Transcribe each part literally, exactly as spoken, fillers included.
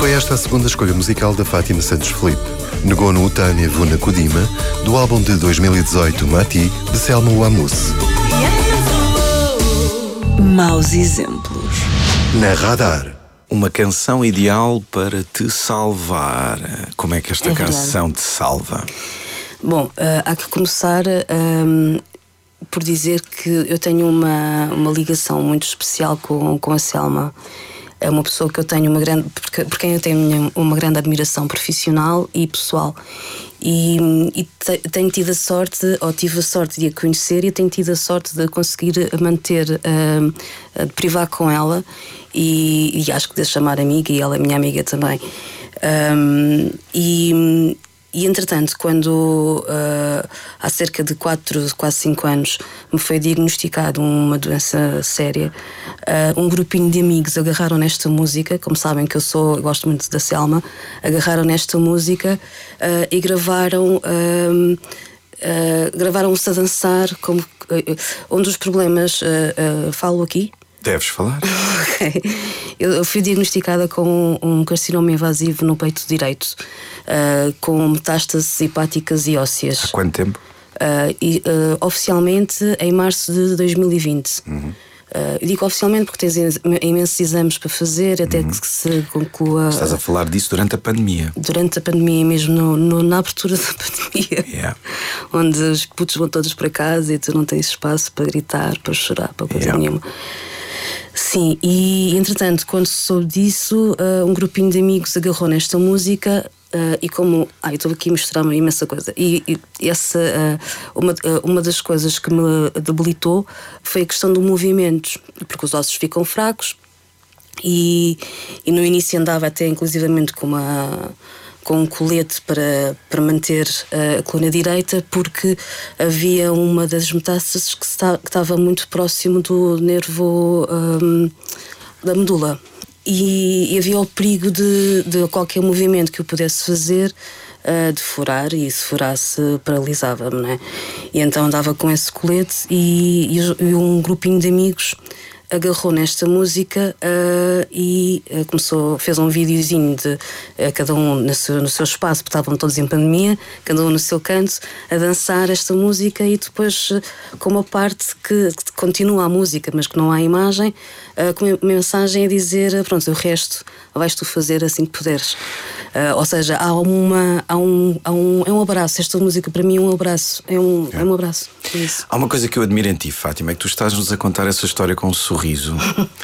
Foi esta a segunda escolha musical da Fátima Santos Felipe. Negou no Utânia Vuna Kudima, do álbum de dois mil e dezoito Mati, de Selma Wamus. Maus exemplos. Na Radar. Uma canção ideal para te salvar. Como é que esta É canção te salva? Bom, uh, há que começar um, por dizer que eu tenho uma, uma ligação muito especial com, com a Selma. É uma pessoa que eu tenho uma grande, por quem eu tenho uma grande admiração profissional e pessoal. E, e te, tenho tido a sorte, ou tive a sorte de a conhecer, e tenho tido a sorte de conseguir manter, uh, de privar com ela, e, e acho que de chamar amiga, e ela é minha amiga também. Um, e, e entretanto, quando uh, há cerca de quatro, quase cinco anos me foi diagnosticado uma doença séria, uh, um grupinho de amigos agarraram nesta música. Como sabem que eu sou, eu gosto muito da Selma, agarraram nesta música uh, e gravaram uh, uh, gravaram-se a dançar como, uh, um dos problemas, uh, uh, falo aqui? Deves falar. Ok. Eu fui diagnosticada com um carcinoma invasivo no peito direito, uh, com metástases hepáticas e ósseas. Há quanto tempo? Uh, e, uh, oficialmente em março de dois mil e vinte. Uhum. Uh, eu digo oficialmente porque tens imensos exames para fazer até uhum. que se conclua. Estás a falar disso durante a pandemia. Durante a pandemia, mesmo no, no, na abertura da pandemia. Yeah. Onde os putos vão todos para casa e tu não tens espaço para gritar, para chorar, para coisa Yeah. nenhuma. Sim, e entretanto, quando se soube disso, uh, um grupinho de amigos agarrou nesta música. Uh, e como. Ah, eu estou aqui a misturar uma imensa coisa. E, e essa, uh, uma, uh, uma das coisas que me debilitou foi a questão do movimento, porque os ossos ficam fracos. E, e no início andava até inclusivamente com uma. com um colete para, para manter a coluna direita, porque havia uma das metástases que estava muito próximo do nervo um, da medula. E, e havia o perigo de, de qualquer movimento que eu pudesse fazer uh, de furar, e se furasse paralisava-me, não é? E então andava com esse colete, e, e, e um grupinho de amigos agarrou nesta música uh, e uh, começou, fez um videozinho de uh, cada um no seu, no seu espaço, porque estavam todos em pandemia, cada um no seu canto, a dançar esta música, e depois uh, com uma parte que, que continua a música, mas que não há imagem, uh, com uma mensagem a dizer: pronto, o resto vais tu fazer assim que puderes. Uh, ou seja, há, uma, há, um, há um. É um abraço. Esta música para mim é um abraço. É um, é. É um abraço. É isso. Há uma coisa que eu admiro em ti, Fátima, é que tu estás-nos a contar essa história com um sorriso,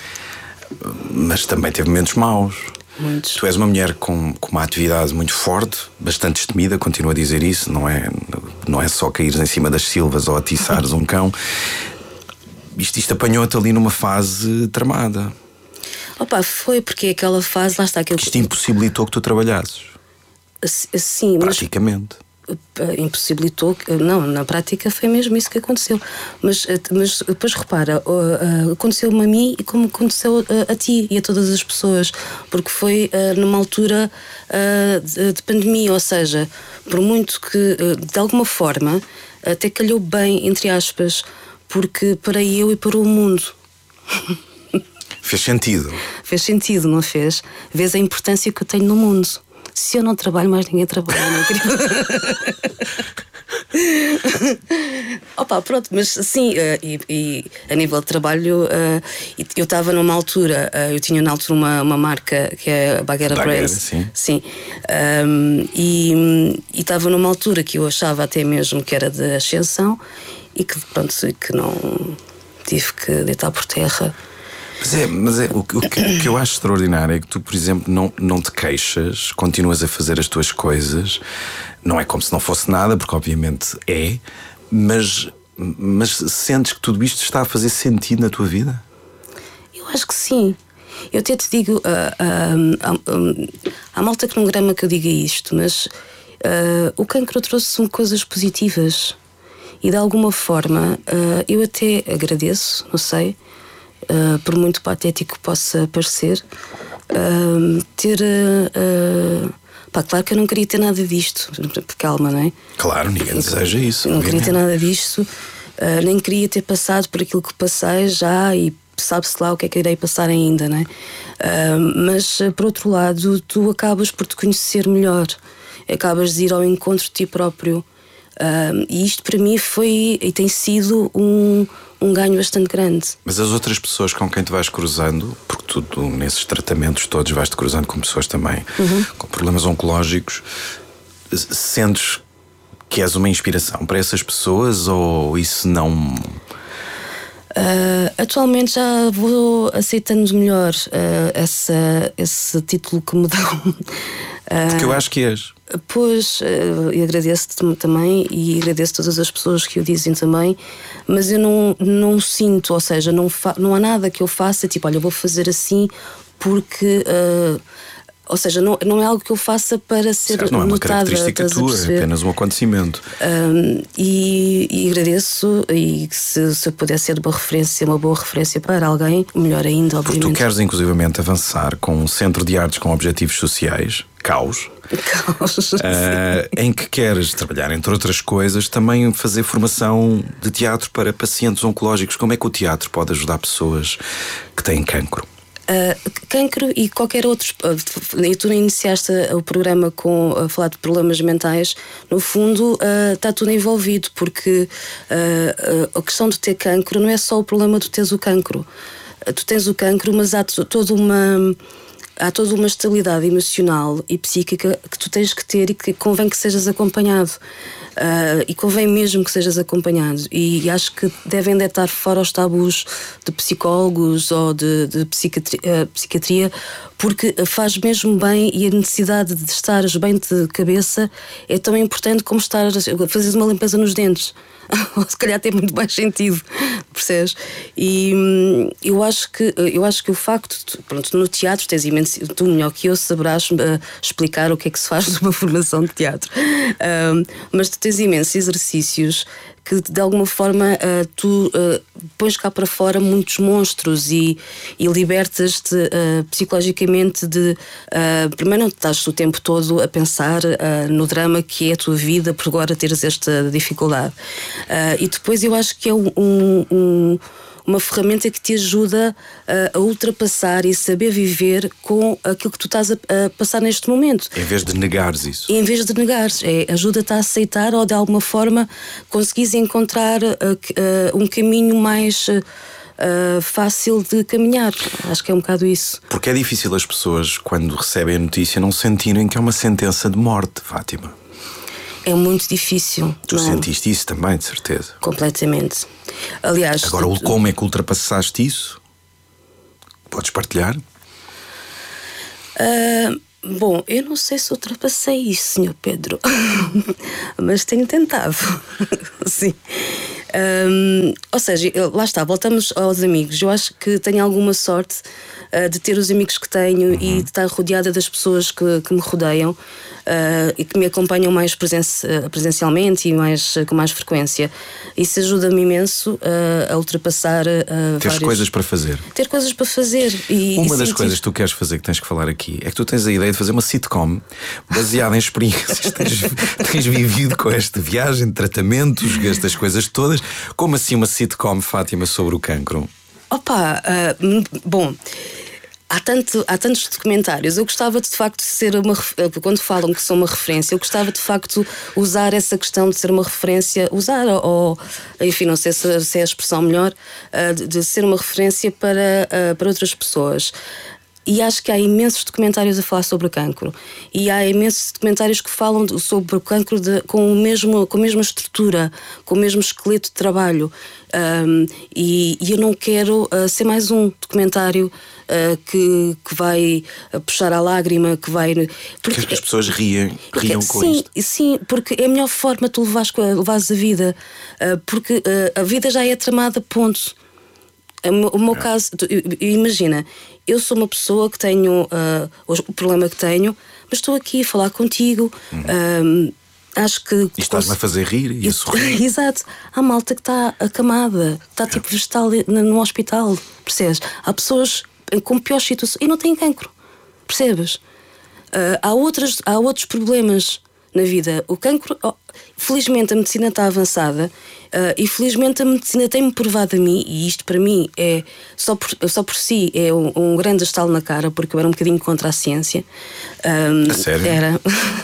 mas também teve momentos maus. Muitos. Tu és uma mulher com, com uma atividade muito forte, bastante destemida, continuo a dizer isso. Não é, não é só caíres em cima das silvas ou atiçares um cão. Isto, isto apanhou-te ali numa fase tramada. Opa, foi porque aquela fase, lá está aquele... Isto impossibilitou que tu trabalhasses. Sim, praticamente. Mas impossibilitou, não, na prática foi mesmo isso que aconteceu. Mas, mas depois repara, aconteceu-me a mim e como aconteceu a, a ti e a todas as pessoas, porque foi numa altura de, de pandemia, ou seja, por muito que de alguma forma até calhou bem, entre aspas, porque para eu e para o mundo. Fez sentido. Fez sentido, não fez? Vês a importância que eu tenho no mundo. Se eu não trabalho, mais ninguém trabalha, não querido? Opa, pronto, mas sim, uh, e, e a nível de trabalho, uh, eu estava numa altura, uh, eu tinha na altura uma, uma marca que é a Baguera Brands. Sim. Sim. Um, e estava numa altura que eu achava até mesmo que era de ascensão, e que, pronto, que não tive que deitar por terra. Mas é, mas é o, o, que, o que eu acho extraordinário é que tu, por exemplo, não, não te queixas, continuas a fazer as tuas coisas. Não é como se não fosse nada, porque obviamente é, mas, mas sentes que tudo isto está a fazer sentido na tua vida? Eu acho que sim. Eu até te digo, uh, uh, uh, uh, há malta que não grama que eu diga isto, mas uh, o cancro trouxe-me coisas positivas, e de alguma forma uh, eu até agradeço, não sei, Uh, por muito patético que possa parecer, uh, ter uh, uh, pá, claro que eu não queria ter nada disto, calma, não é? Claro, ninguém eu, deseja isso. Não queria ter nada disto, uh, nem queria ter passado por aquilo que passei já, e sabe-se lá o que é que irei passar ainda, não é? Uh, mas, por outro lado, tu acabas por te conhecer melhor, acabas de ir ao encontro de ti próprio. Uh, e isto para mim foi e tem sido um, um ganho bastante grande. Mas as outras pessoas com quem tu vais cruzando, porque tu, tu nesses tratamentos todos vais-te cruzando com pessoas também uhum. com problemas oncológicos, sentes que és uma inspiração para essas pessoas ou isso não... Uh, atualmente já vou aceitando melhor uh, essa, esse título que me dão. Uh, porque eu acho que és. Pois, eu agradeço-te também e agradeço todas as pessoas que o dizem também, mas eu não, não sinto, ou seja, não, fa- não há nada que eu faça, tipo, olha, vou fazer assim porque... Uh, ou seja, não, não é algo que eu faça para ser certo, não é uma notada, característica tua, é apenas um acontecimento. Um, e, e agradeço, e se, se eu puder ser uma referência, uma boa referência para alguém, melhor ainda, obviamente. Porque tu queres inclusivamente avançar com um centro de artes com objetivos sociais, Caos, Caos uh, em que queres trabalhar, entre outras coisas, também fazer formação de teatro para pacientes oncológicos. Como é que o teatro pode ajudar pessoas que têm cancro? Uh, cancro e qualquer outro. Uh, e tu iniciaste o programa com a falar de problemas mentais. No fundo, uh, está tudo envolvido, porque uh, uh, a questão de ter cancro não é só o problema de teres o cancro. Uh, tu tens o cancro, mas há t- toda uma. Há toda uma estabilidade emocional e psíquica que tu tens que ter e que convém que sejas acompanhado. Uh, e convém mesmo que sejas acompanhado. E acho que devem deitar fora os tabus de psicólogos ou de, de psiquiatria, uh, psiquiatria, porque faz mesmo bem e a necessidade de estares bem de cabeça é tão importante como estar a fazer uma limpeza nos dentes. Se calhar tem muito mais sentido, percebes? E hum, eu acho que eu acho que o facto de, pronto, no teatro tens imenso, tu melhor que eu saberás uh, explicar o que é que se faz numa formação de teatro, um, mas tu tens imensos exercícios que de alguma forma uh, tu uh, pões cá para fora muitos monstros e, e libertas-te uh, psicologicamente de uh, primeiro não estás o tempo todo a pensar uh, no drama que é a tua vida por agora teres esta dificuldade. Uh, e depois eu acho que é um, um, um, uma ferramenta que te ajuda uh, a ultrapassar e saber viver com aquilo que tu estás a, a passar neste momento. Em vez de negares isso. E em vez de negares, é, ajuda-te a aceitar ou de alguma forma conseguires encontrar uh, uh, um caminho mais uh, uh, fácil de caminhar. Acho que é um bocado isso. Porque é difícil as pessoas, quando recebem a notícia, não sentirem que é uma sentença de morte, Fátima. É muito difícil. Tu não? sentiste isso também, de certeza. Completamente. Aliás, agora, tu... como é que ultrapassaste isso? Podes partilhar? Uh, bom, eu não sei se ultrapassei isso, senhor Pedro, mas tenho tentado. Sim. Um, ou seja, lá está, voltamos aos amigos. Eu acho que tenho alguma sorte uh, de ter os amigos que tenho uhum. e de estar rodeada das pessoas que, que me rodeiam uh, e que me acompanham mais presen- presencialmente e mais, com mais frequência. Isso ajuda-me imenso uh, a ultrapassar uh, Teres vários... coisas para fazer. Ter coisas para fazer. E, Uma e das sentir... coisas que tu queres fazer, que tens que falar aqui, é que tu tens a ideia de fazer uma sitcom baseada em experiências. tens, tens vivido com esta viagem de tratamentos, estas coisas todas. Como assim uma sitcom, Fátima, sobre o cancro? Opa, uh, bom, há, tanto, há tantos documentários. Eu gostava de, de facto de ser uma, quando falam que sou uma referência, eu gostava de facto usar essa questão de ser uma referência, usar ou, enfim, não sei se, se é a expressão melhor, uh, de, de ser uma referência para, uh, para outras pessoas. E acho que há imensos documentários a falar sobre o cancro. E há imensos documentários que falam de, sobre o cancro de, com, o mesmo, com a mesma estrutura, com o mesmo esqueleto de trabalho. Um, e, e eu não quero uh, ser mais um documentário uh, que, que vai uh, puxar a lágrima, que vai... Porque que as pessoas riem, riam com sim, isto. Sim, porque é a melhor forma de tu levares, levares a vida. Uh, porque uh, a vida já é tramada, ponto. O meu é. caso, imagina, eu sou uma pessoa que tenho uh, o problema que tenho, mas estou aqui a falar contigo. Uhum. Uh, acho que. E estás-me a fazer rir e a sorrir. Exato. Há malta que está acamada, está é. tipo vegetal no hospital, percebes? Há pessoas com piores situações e não têm cancro, percebes? Uh, há, outras, há outros problemas. na vida. O cancro, oh, felizmente a medicina está avançada uh, e felizmente a medicina tem-me provado a mim, e isto para mim é só por, só por si é um, um grande estalo na cara, porque eu era um bocadinho contra a ciência. Um, a sério? Era.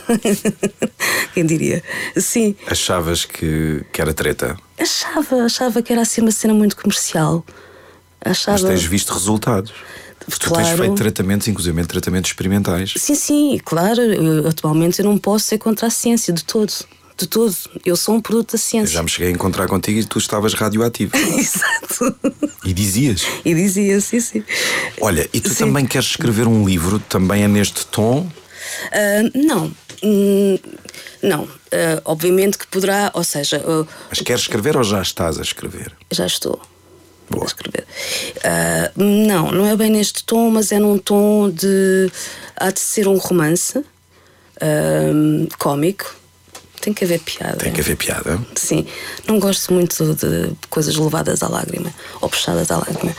Quem diria? Sim. Achavas que, que era treta? Achava, achava que era assim uma cena muito comercial. Achava... Mas tens visto resultados. Tu Claro. tens feito tratamentos, inclusive tratamentos experimentais. Sim, sim, claro. Eu, atualmente eu não posso ser contra a ciência de todo. De todo. Eu sou um produto da Eu ciência. já me cheguei a encontrar contigo e tu estavas radioativo. Exato. E dizias. E dizia, sim, sim. Olha, e tu Sim. também queres escrever um livro, também é neste tom? Ah, não. Hum, não. Ah, obviamente que poderá, ou seja, ah, Mas queres escrever ou já estás a escrever? já estou Boa. a escrever. Ah, não, não é bem neste tom, mas é num tom de. Há de ser um romance ah, cómico. Tem que haver piada. Tem que haver piada. Sim, não gosto muito de coisas levadas à lágrima ou puxadas à lágrima.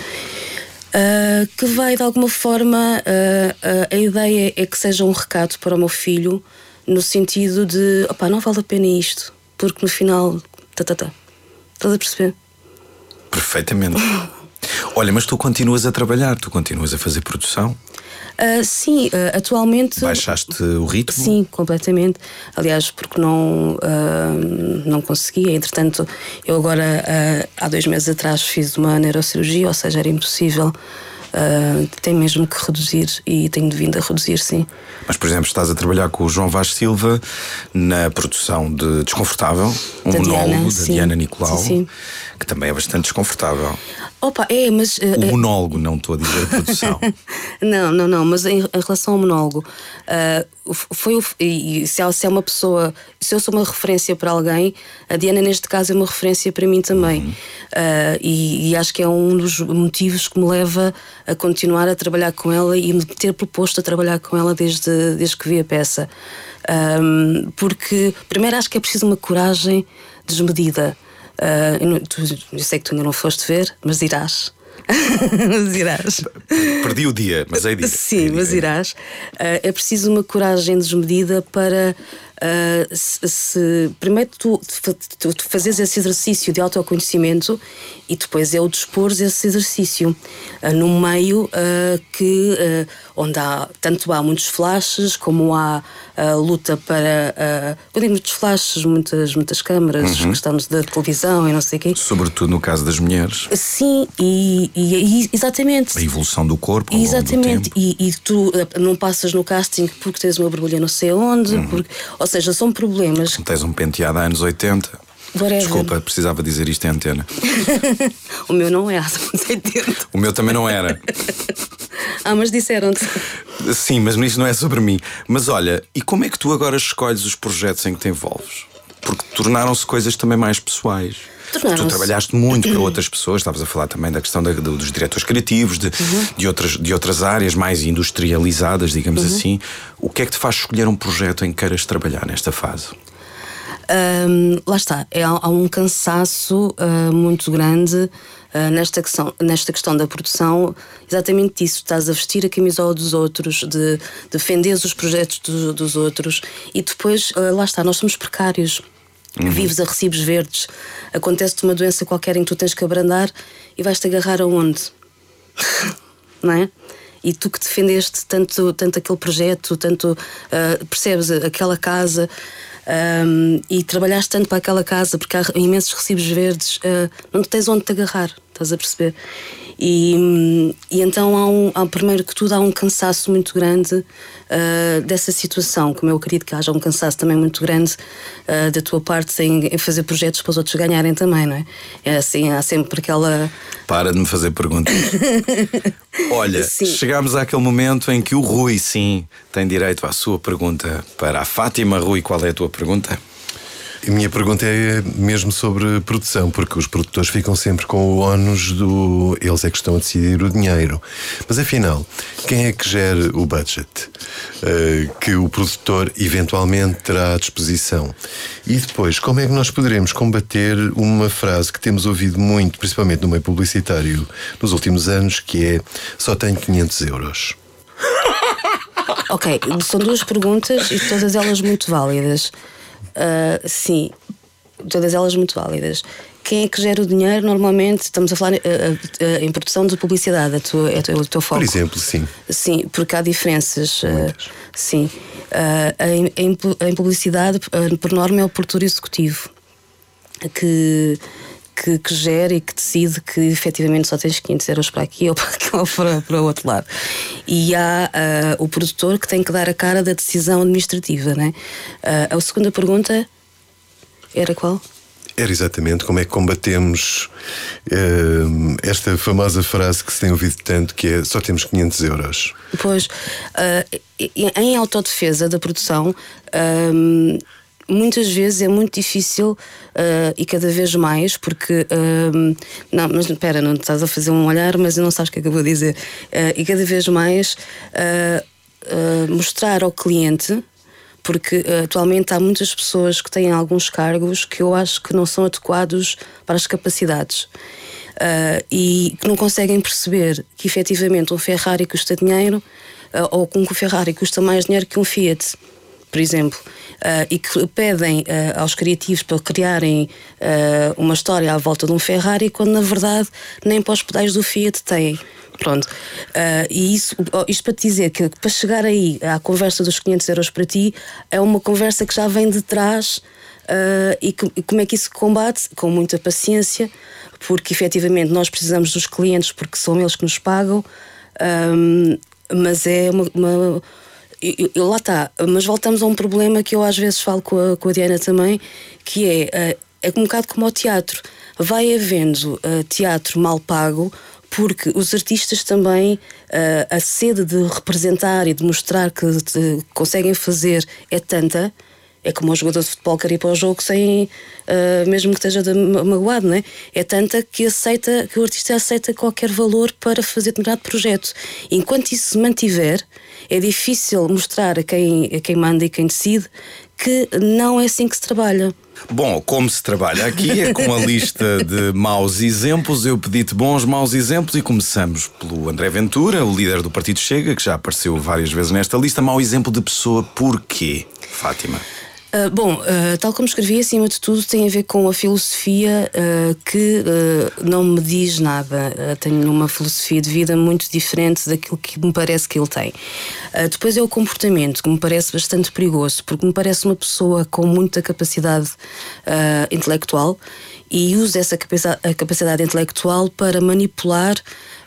Uh, que vai de alguma forma, uh, uh, a ideia é que seja um recado para o meu filho, no sentido de opá, não vale a pena isto, porque no final, tá, tá, tá. Estás a perceber? Perfeitamente. Olha, mas tu continuas a trabalhar, tu continuas a fazer produção? Uh, sim, uh, atualmente. Baixaste o ritmo? Sim, completamente. Aliás, porque não, uh, não conseguia. Entretanto, eu agora, uh, há dois meses atrás, fiz uma neurocirurgia, ou seja, era impossível. Uh, tenho mesmo que reduzir e tenho vindo a reduzir, sim. Mas, por exemplo, estás a trabalhar com o João Vaz Silva na produção de Desconfortável, um Da monólogo Diana, da sim. Diana Nicolau, Sim, sim. que também é bastante desconfortável. Opa, é, mas. Uh, O uh, monólogo, não estou a dizer a produção. Não, não, não, mas em, em relação ao monólogo, uh, foi o, e, e se, há, se é uma pessoa, se eu sou uma referência para alguém, a Diana neste caso é uma referência para mim também. Uhum. Uh, e, e acho que é um dos motivos que me leva a continuar a trabalhar com ela e me ter proposto a trabalhar com ela desde, desde que vi a peça. Um, porque, primeiro, acho que é preciso uma coragem desmedida. Uh, eu, não, tu, eu sei que tu ainda não foste ver, mas irás. Mas irás. Perdi o dia, mas é dia. Sim, mas irás. Uh, é preciso uma coragem desmedida para uh, se, se primeiro tu, tu, tu fazes esse exercício de autoconhecimento e depois é o dispores esse exercício uh, num meio uh, que uh, onde há tanto há muitos flashes como há uh, luta para uh, quando digo muitos flashes, muitas, muitas câmaras, uhum. questões da televisão e não sei o quê. Sobretudo no caso das mulheres. Sim, e, e, e exatamente. A evolução do corpo ao longo exatamente. do tempo. E, e tu não passas no casting porque tens uma borbulha não sei onde, uhum. porque, ou seja, são problemas. Tens um penteado há anos oitenta. Whatever. Desculpa, precisava dizer isto em antena. O meu não é há anos oitenta. O meu também não era. Ah, mas disseram-te. Sim, mas isso não é sobre mim. Mas olha, e como é que tu agora escolhes os projetos em que te envolves? Porque tornaram-se coisas também mais pessoais. Tu trabalhaste muito para outras pessoas, estavas a falar também da questão da, dos diretores criativos, de, uhum. de, outras, de outras áreas mais industrializadas, digamos uhum. assim. O que é que te faz escolher um projeto em que queiras trabalhar nesta fase? Um, lá está, é, há um cansaço uh, muito grande uh, nesta, questão, nesta questão da produção, exatamente disso. Estás a vestir a camisola dos outros, de defender os projetos do, dos outros e depois, uh, lá está, nós somos precários. Uhum. Vives a recibos verdes, acontece-te uma doença qualquer em que tu tens que abrandar e vais-te agarrar aonde? Não é? E tu que defendeste tanto, tanto aquele projeto, tanto uh, percebes aquela casa um, e trabalhaste tanto para aquela casa porque há imensos recibos verdes, uh, não tens onde te agarrar, estás a perceber? E, e então há, um, há primeiro que tudo há um cansaço muito grande uh, dessa situação, como eu acredito que haja um cansaço também muito grande uh, da tua parte em, em fazer projetos para os outros ganharem também, não é? É assim, há sempre aquela... Para de me fazer perguntas. Olha, sim. Chegámos àquele momento em que o Rui, sim, tem direito à sua pergunta. Para a Fátima. Rui, qual é a tua pergunta? A minha pergunta é mesmo sobre produção, porque os produtores ficam sempre com o ónus do... Eles é que estão a decidir o dinheiro. Mas afinal, quem é que gera o budget uh, que o produtor eventualmente terá à disposição? E depois, como é que nós poderemos combater uma frase que temos ouvido muito, principalmente no meio publicitário, nos últimos anos, que é: só tenho quinhentos euros? Ok, são duas perguntas e todas elas muito válidas. Uh, sim, todas elas muito válidas. Quem é que gera o dinheiro? Normalmente estamos a falar uh, uh, em produção de publicidade, a tua, é o teu foco. Por exemplo, sim. Sim, porque há diferenças. Uh, sim. Uh, em, em, em publicidade, uh, por norma, é o produtor executivo que, que, que gera e que decide que efetivamente só tens quinhentos euros para aqui ou para, aqui, ou para, para o outro lado. E há uh, o produtor que tem que dar a cara da decisão administrativa, né? Uh, a segunda pergunta era qual? Era exatamente como é que combatemos uh, esta famosa frase que se tem ouvido tanto, que é só temos quinhentos euros. Pois, uh, em autodefesa da produção, uh, muitas vezes é muito difícil uh, e cada vez mais, porque uh, não, mas espera, não estás a fazer um olhar, mas não sabes o que é que eu vou dizer. Uh, e cada vez mais uh, uh, mostrar ao cliente, porque uh, atualmente há muitas pessoas que têm alguns cargos que eu acho que não são adequados para as capacidades uh, e que não conseguem perceber que efetivamente um Ferrari custa dinheiro uh, ou que um Ferrari custa mais dinheiro que um Fiat, por exemplo, uh, e que pedem uh, aos criativos para criarem uh, uma história à volta de um Ferrari quando na verdade nem para os pedais do Fiat têm. Pronto, uh, e isso, isto para te dizer que para chegar aí à conversa dos quinhentos euros para ti é uma conversa que já vem de trás uh, e, que, e como é que isso se combate? Com muita paciência, porque efetivamente nós precisamos dos clientes porque são eles que nos pagam, um, mas é uma... uma eu, eu, lá está, mas voltamos a um problema que eu às vezes falo com a, com a Diana também, que é, uh, é um bocado como ao teatro. Vai havendo uh, teatro mal pago porque os artistas também, uh, a sede de representar e de mostrar que te, conseguem fazer é tanta, é como o jogador de futebol quer ir para o jogo sem, uh, mesmo que esteja de, magoado, não é? É tanta que, aceita, que o artista aceita qualquer valor para fazer determinado projeto. Enquanto isso se mantiver, é difícil mostrar a quem, a quem manda e quem decide que não é assim que se trabalha. Bom, como se trabalha aqui é com a lista de maus exemplos. Eu pedi-te bons maus exemplos e começamos pelo André Ventura, o líder do Partido Chega, que já apareceu várias vezes nesta lista. Mau exemplo de pessoa, porquê, Fátima? Uh, bom, uh, tal como escrevi, acima de tudo tem a ver com a filosofia uh, que uh, não me diz nada. Uh, tenho uma filosofia de vida muito diferente daquilo que me parece que ele tem. Uh, depois é o comportamento, que me parece bastante perigoso, porque me parece uma pessoa com muita capacidade uh, intelectual e usa essa capacidade, a capacidade intelectual para manipular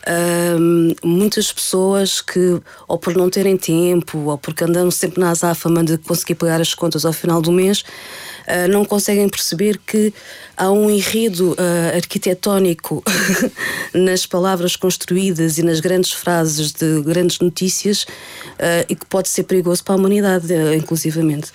Uh, muitas pessoas que, ou por não terem tempo, ou porque andam sempre na azáfama de conseguir pagar as contas ao final do mês, uh, não conseguem perceber que há um enredo uh, arquitetónico nas palavras construídas e nas grandes frases de grandes notícias uh, e que pode ser perigoso para a humanidade, uh, inclusivamente.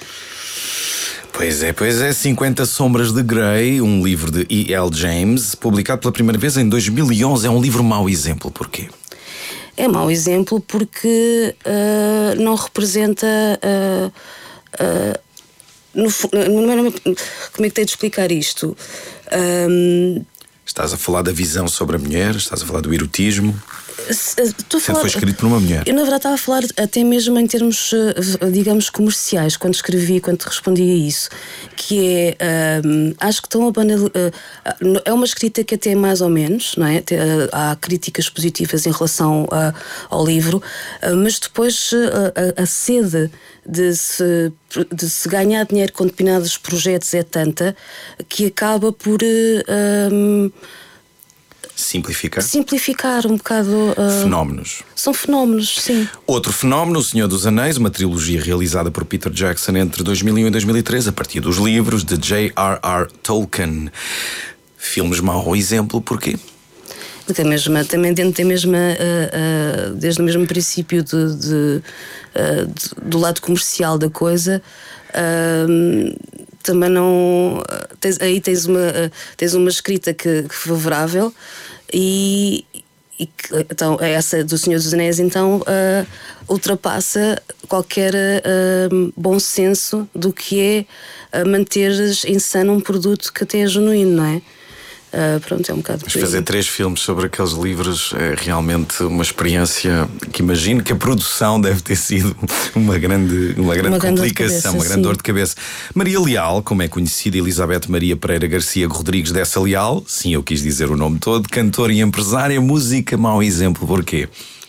Pois é, pois é, cinquenta Sombras de Grey, um livro de E L James, publicado pela primeira vez em dois mil e onze. É um livro mau exemplo, porquê? É mau exemplo porque uh, não representa... Uh, uh, no, no, como é que tenho de explicar isto? Um, Estás a falar da visão sobre a mulher, estás a falar do erotismo. Estou a falar, foi escrito por uma mulher. Eu na verdade estava a falar até mesmo em termos, digamos, comerciais, quando escrevi, quando te respondi a isso, que é, um, acho que estão a banal, uh, é uma escrita que até é mais ou menos, não é? Há críticas positivas em relação uh, ao livro, uh, mas depois uh, a, a sede de se, de se ganhar dinheiro com determinados projetos é tanta que acaba por... Uh, um, Simplificar? Simplificar um bocado. Uh, fenómenos. São fenómenos, sim. Outro fenómeno, O Senhor dos Anéis, uma trilogia realizada por Peter Jackson entre dois mil e um e dois mil e três, a partir dos livros de J R R Tolkien. Filmes mau exemplo, porquê? Tem mesmo, também dentro da mesma, uh, uh, desde o mesmo princípio de, de, uh, de, do lado comercial da coisa. Uh, também não tens, aí tens uma, tens uma escrita que, que favorável e, e que, então essa do Senhor dos Anéis então uh, ultrapassa qualquer uh, bom senso do que é uh, manteres em sano um produto que até é genuíno, não é? Uh, pronto, é um bocado. Mas fazer três filmes sobre aqueles livros é realmente uma experiência que imagino que a produção deve ter sido uma grande, uma grande uma complicação, grande cabeça, uma grande sim. dor de cabeça. Maria Leal, como é conhecida, Elizabeth Maria Pereira Garcia Rodrigues Dessa Leal, sim, eu quis dizer o nome todo, cantora e empresária, música, mau exemplo, porquê?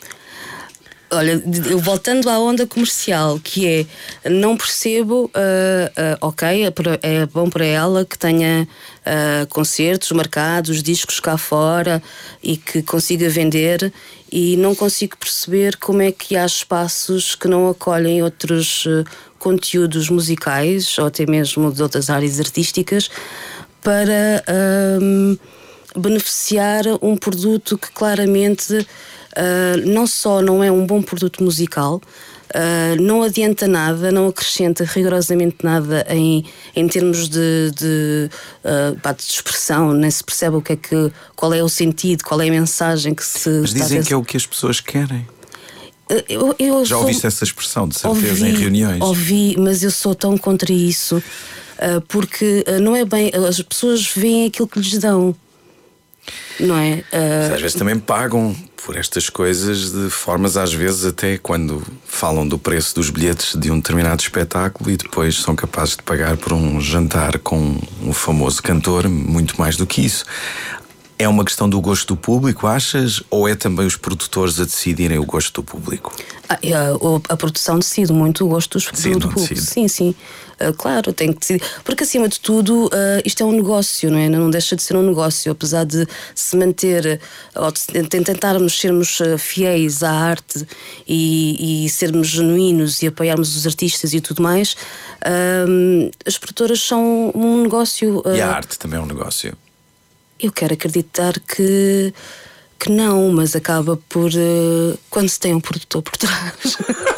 Olha, eu voltando à onda comercial, que é, não percebo, uh, uh, ok, é, é bom para ela que tenha uh, concertos marcados, discos cá fora e que consiga vender, e não consigo perceber como é que há espaços que não acolhem outros uh, conteúdos musicais ou até mesmo de outras áreas artísticas para uh, beneficiar um produto que claramente Uh, não só não é um bom produto musical, uh, não adianta nada, não acrescenta rigorosamente nada em, em termos de, de, uh, pá, de expressão, nem se percebe o que é que, qual é o sentido, qual é a mensagem que se. Mas dizem está a... que é o que as pessoas querem. Eu, eu Já sou... ouviste essa expressão, de certeza, ouvi, em reuniões? Ouvi, mas eu sou tão contra isso, uh, porque uh, não é bem. As pessoas veem aquilo que lhes dão. Não é? Uh... Às vezes também pagam por estas coisas de formas, às vezes até quando falam do preço dos bilhetes de um determinado espetáculo e depois são capazes de pagar por um jantar com um famoso cantor muito mais do que isso. É uma questão do gosto do público, achas? Ou é também os produtores a decidirem o gosto do público? A, a, a produção decide muito o gosto dos, Sim, do, do não público. decide. Sim, sim. Uh, claro, tem que decidir. Porque acima de tudo, uh, isto é um negócio, não é? Não deixa de ser um negócio. Apesar de se manter, ou de tentarmos sermos fiéis à arte e, e sermos genuínos e apoiarmos os artistas e tudo mais, uh, as produtoras são um negócio. Uh, E a arte também é um negócio? Eu quero acreditar que, que não, mas acaba por uh, quando se tem um produtor por trás.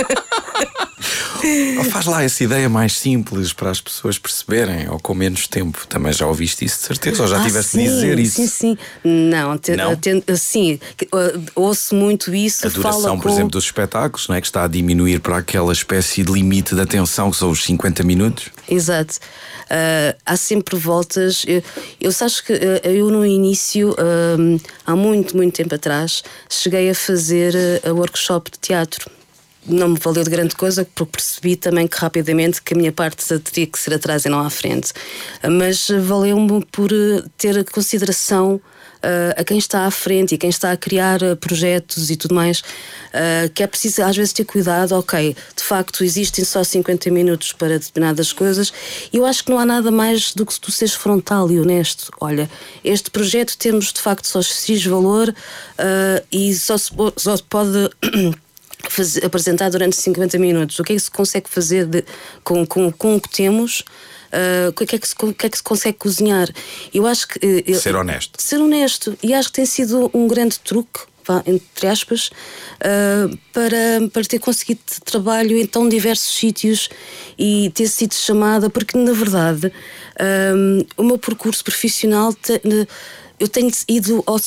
Ou faz lá essa ideia mais simples para as pessoas perceberem, ou com menos tempo. Também já ouviste isso de certeza? Ou já ah, tiveste sim, de dizer isso? Sim, sim. Não, te, Não? Te, sim, ouço muito isso. A duração, fala por com... exemplo, dos espetáculos, não é? Que está a diminuir para aquela espécie de limite de atenção, que são os cinquenta minutos. Exato. Uh, há sempre voltas. Eu, eu acho que uh, eu no início, uh, há muito, muito tempo atrás, cheguei a fazer uh, workshop de teatro. Não me valeu de grande coisa, porque percebi também que rapidamente que a minha parte teria que ser atrás e não à frente. Mas valeu-me por ter consideração uh, a quem está à frente e quem está a criar projetos e tudo mais, uh, que é preciso às vezes ter cuidado. Ok, de facto existem só cinquenta minutos para determinadas coisas, e eu acho que não há nada mais do que tu seres frontal e honesto. Olha, este projeto temos de facto só X valor uh, e só se, só se pode... Fazer, apresentar durante cinquenta minutos. O que é que se consegue fazer de, com, com, com o que temos? Uh, o, que é que se, o que é que se consegue cozinhar? Eu acho que uh, Ser honesto. Ser honesto. E acho que tem sido um grande truque, entre aspas, uh, para, para ter conseguido trabalho em tão diversos sítios e ter sido chamada, porque na verdade um, o meu percurso profissional te, eu tenho ido ao